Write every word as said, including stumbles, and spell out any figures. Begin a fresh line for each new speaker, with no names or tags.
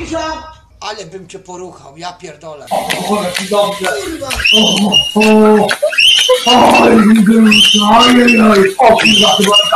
Misia!
Ale bym cię poruchał, ja pierdolę.
O, jaki dobrze.
Kurwa.
O, o, oj, oj, oj, o kurwa, chyba